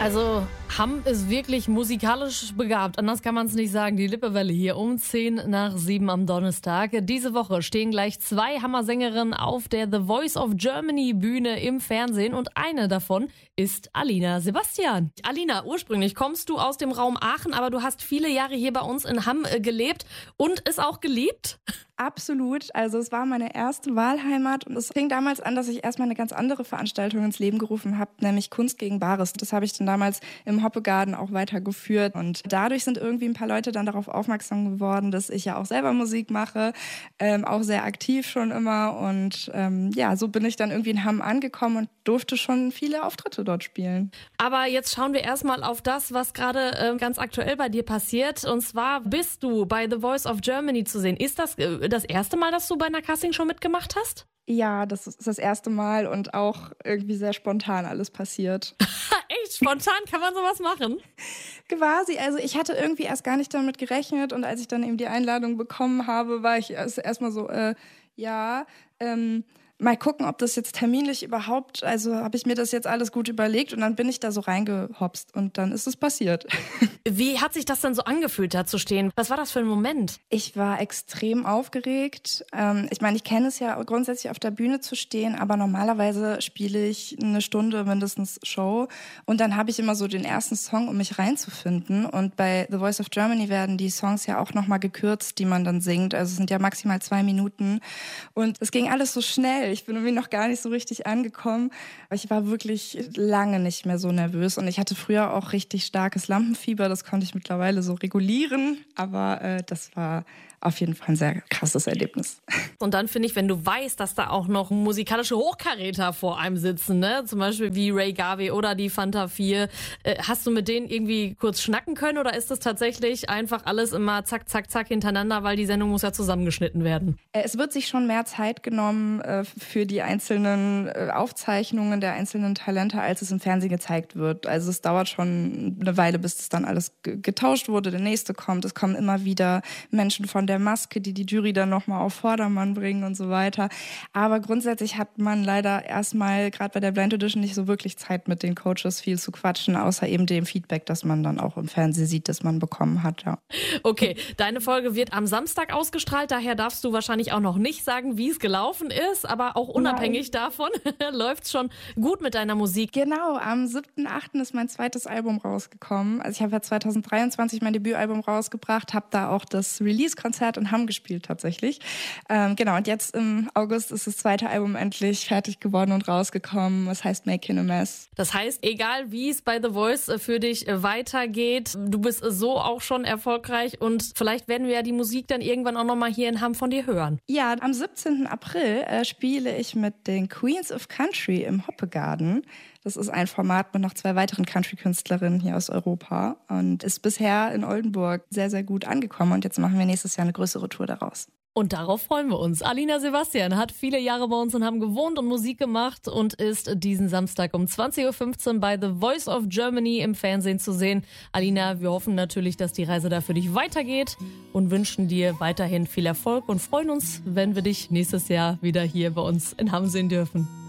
Also, Hamm ist wirklich musikalisch begabt. Anders kann man es nicht sagen. Die Lippewelle hier um 6:10 am Donnerstag. Diese Woche stehen gleich 2 Hammersängerinnen auf der The Voice of Germany Bühne im Fernsehen und eine davon ist Alina Sebastian. Alina, ursprünglich kommst du aus dem Raum Aachen, aber du hast viele Jahre hier bei uns in Hamm gelebt und es auch geliebt? Absolut. Also es war meine erste Wahlheimat und es fing damals an, dass ich erstmal eine ganz andere Veranstaltung ins Leben gerufen habe, nämlich Kunst gegen Bares. Das habe ich dann damals im Hoppegarden auch weitergeführt und dadurch sind irgendwie ein paar Leute dann darauf aufmerksam geworden, dass ich ja auch selber Musik mache, auch sehr aktiv schon immer und so bin ich dann irgendwie in Hamm angekommen und durfte schon viele Auftritte dort spielen. Aber jetzt schauen wir erstmal auf das, was gerade ganz aktuell bei dir passiert. Und zwar bist du bei The Voice of Germany zu sehen. Ist das das erste Mal, dass du bei einer Castingshow mitgemacht hast? Ja, das ist das erste Mal und auch irgendwie sehr spontan alles passiert. Echt? Spontan kann man sowas machen? Quasi, also ich hatte irgendwie erst gar nicht damit gerechnet und als ich dann eben die Einladung bekommen habe, war ich erstmal so, mal gucken, ob das jetzt terminlich überhaupt, also habe ich mir das jetzt alles gut überlegt und dann bin ich da so reingehopst und dann ist es passiert. Wie hat sich das denn so angefühlt, da zu stehen? Was war das für ein Moment? Ich war extrem aufgeregt. Ich meine, ich kenne es ja grundsätzlich auf der Bühne zu stehen, aber normalerweise spiele ich eine Stunde mindestens Show und dann habe ich immer so den ersten Song, um mich reinzufinden und bei The Voice of Germany werden die Songs ja auch nochmal gekürzt, die man dann singt. Also es sind ja maximal 2 Minuten und es ging alles so schnell. Ich bin irgendwie noch gar nicht so richtig angekommen. Ich war wirklich lange nicht mehr so nervös und ich hatte früher auch richtig starkes Lampenfieber. Das konnte ich mittlerweile so regulieren, aber das war auf jeden Fall ein sehr krasses Erlebnis. Und dann finde ich, wenn du weißt, dass da auch noch musikalische Hochkaräter vor einem sitzen, ne? Zum Beispiel wie Ray Garvey oder die Fanta 4, hast du mit denen irgendwie kurz schnacken können oder ist das tatsächlich einfach alles immer zack, zack, zack hintereinander, weil die Sendung muss ja zusammengeschnitten werden? Es wird sich schon mehr Zeit genommen für die einzelnen Aufzeichnungen der einzelnen Talente, als es im Fernsehen gezeigt wird. Also es dauert schon eine Weile, bis das dann alles getauscht wurde, der nächste kommt. Es kommen immer wieder Menschen von der Maske, die Jury dann nochmal auf Vordermann bringen und so weiter. Aber grundsätzlich hat man leider erstmal, gerade bei der Blind Audition, nicht so wirklich Zeit, mit den Coaches viel zu quatschen, außer eben dem Feedback, das man dann auch im Fernsehen sieht, das man bekommen hat, ja. Okay, deine Folge wird am Samstag ausgestrahlt, daher darfst du wahrscheinlich auch noch nicht sagen, wie es gelaufen ist, aber auch unabhängig davon läuft es schon gut mit deiner Musik. Genau, am 7.8. ist mein zweites Album rausgekommen. Also ich habe ja 2023 mein Debütalbum rausgebracht, habe da auch das Release-Konzert in Hamm gespielt tatsächlich. Und jetzt im August ist das zweite Album endlich fertig geworden und rausgekommen. Es heißt Making a Mess. Das heißt, egal wie es bei The Voice für dich weitergeht, du bist so auch schon erfolgreich und vielleicht werden wir ja die Musik dann irgendwann auch nochmal hier in Hamm von dir hören. Ja, am 17. April spiele ich mit den Queens of Country im Hoppegarden. Das ist ein Format mit noch 2 weiteren Country-Künstlerinnen hier aus Europa und ist bisher in Oldenburg sehr, sehr gut angekommen. Und jetzt machen wir nächstes Jahr eine größere Tour daraus. Und darauf freuen wir uns. Alina Sebastian hat viele Jahre bei uns in Hamm gewohnt und Musik gemacht und ist diesen Samstag um 20.15 Uhr bei The Voice of Germany im Fernsehen zu sehen. Alina, wir hoffen natürlich, dass die Reise da für dich weitergeht und wünschen dir weiterhin viel Erfolg und freuen uns, wenn wir dich nächstes Jahr wieder hier bei uns in Hamm sehen dürfen.